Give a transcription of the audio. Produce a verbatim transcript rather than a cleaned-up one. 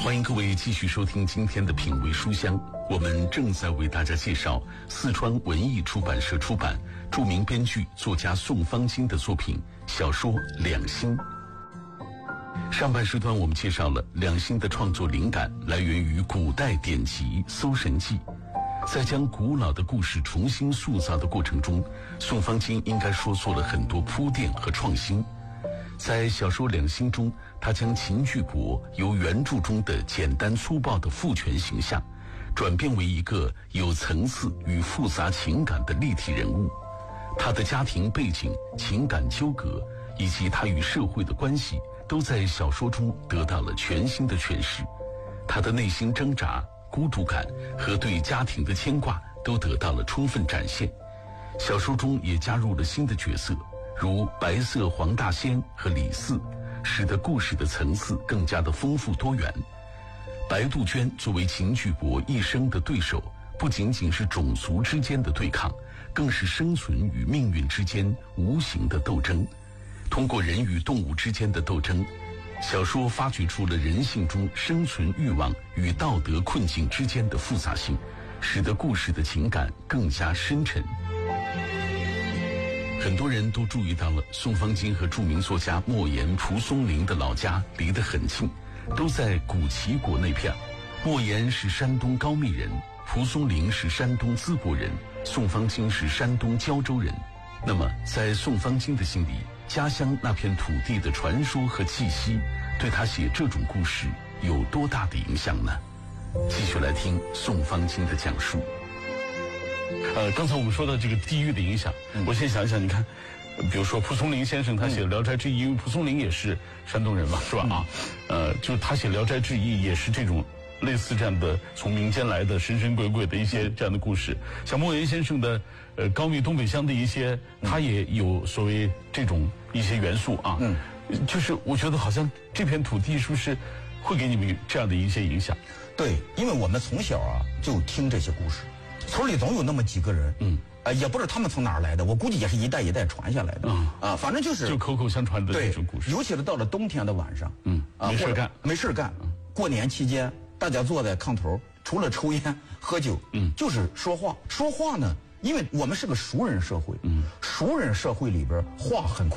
欢迎各位继续收听今天的品味书香，我们正在为大家介绍四川文艺出版社出版著名编剧作家宋方金的作品小说《两心》。上半时段我们介绍了两心的创作灵感来源于古代典籍《搜神记》，在将古老的故事重新塑造的过程中，宋方金应该说做了很多铺垫和创新。在小说《两心》中，他将秦巨伯由原著中的简单粗暴的父权形象，转变为一个有层次与复杂情感的立体人物。他的家庭背景、情感纠葛以及他与社会的关系，都在小说中得到了全新的诠释。他的内心挣扎、孤独感和对家庭的牵挂都得到了充分展现。小说中也加入了新的角色，如白色黄大仙和李四，使得故事的层次更加的丰富多元。白杜鹃作为秦巨伯一生的对手，不仅仅是种族之间的对抗，更是生存与命运之间无形的斗争。通过人与动物之间的斗争，小说发掘出了人性中生存欲望与道德困境之间的复杂性，使得故事的情感更加深沉。很多人都注意到了宋方金和著名作家莫言、蒲松龄的老家离得很近，都在古齐国那片。莫言是山东高密人，蒲松龄是山东淄博人，宋方金是山东胶州人。那么在宋方金的心里，家乡那片土地的传说和气息，对他写这种故事有多大的影响呢？继续来听宋方金的讲述。呃，刚才我们说到这个地域的影响，嗯、我先想一想，你看，比如说蒲松龄先生他写《聊斋志异》，因为蒲松龄也是山东人嘛，是吧？啊，呃，就是他写《聊斋志异》也是这种类似这样的从民间来的神神鬼鬼的一些这样的故事。像莫言先生的呃高密东北乡的一些，他也有所谓这种一些元素啊。嗯，就是我觉得好像这片土地是不是会给你们这样的一些影响？ 对，因为我们从小啊就听这些故事。村里总有那么几个人，嗯，呃，也不知道他们从哪儿来的，我估计也是一代一代传下来的，嗯啊，反正就是就口口相传的这种故事。 尤其是到了冬天的晚上，嗯啊，没事干， 没事干，过年期间，大家坐在炕头，除了抽烟喝酒，嗯，就是说话。说话呢，因为我们是个熟人社会，嗯，熟人社会里边话很